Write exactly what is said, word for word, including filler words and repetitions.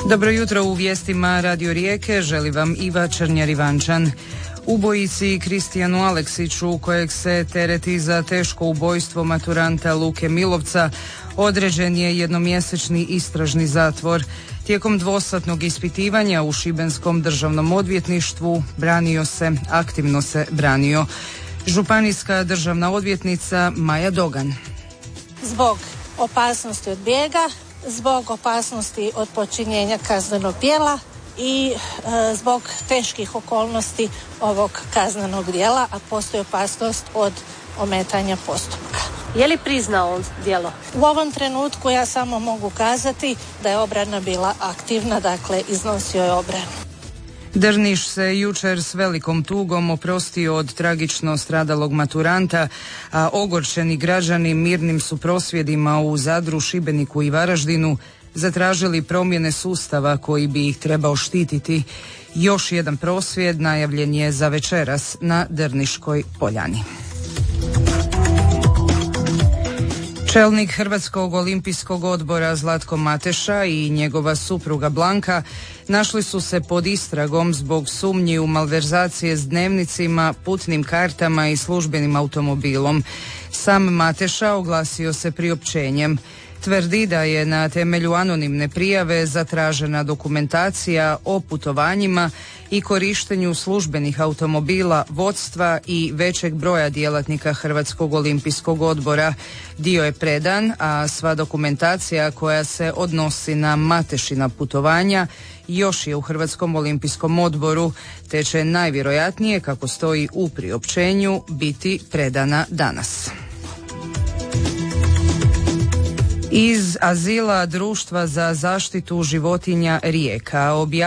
Dobro jutro, u vijestima Radio Rijeke želi vam Iva Črnjar-Ivančan. Ubojici Kristijanu Aleksiću, kojeg se tereti za teško ubojstvo maturanta Luke Milovca, određen je jednomjesečni istražni zatvor. Tijekom dvosatnog ispitivanja u Šibenskom državnom odvjetništvu branio se, aktivno se branio. Županijska državna odvjetnica Maja Dogan. Zbog opasnosti od bijega, zbog opasnosti od počinjenja kaznenog djela i e, zbog teških okolnosti ovog kaznenog djela, a postoji opasnost od ometanja postupka. Je li priznao on djelo? U ovom trenutku ja samo mogu kazati da je obrana bila aktivna, dakle iznosio je obranu. Drniš se jučer s velikom tugom oprostio od tragično stradalog maturanta, a ogorčeni građani mirnim su prosvjedima u Zadru, Šibeniku i Varaždinu zatražili promjene sustava koji bi ih trebao štititi. Još jedan prosvjed najavljen je za večeras na Drniškoj poljani. Čelnik Hrvatskog olimpijskog odbora Zlatko Mateša i njegova supruga Blanka našli su se pod istragom zbog sumnji u malverzacije s dnevnicima, putnim kartama i službenim automobilom. Sam Mateša oglasio se priopćenjem. Tvrdi da je na temelju anonimne prijave zatražena dokumentacija o putovanjima i korištenju službenih automobila, vodstva i većeg broja djelatnika Hrvatskog olimpijskog odbora. Dio je predan, a sva dokumentacija koja se odnosi na Matešina putovanja još je u Hrvatskom olimpijskom odboru, te će najvjerojatnije, kako stoji u priopćenju, biti predana danas. Iz azila Društva za zaštitu životinja Rijeka objavljeno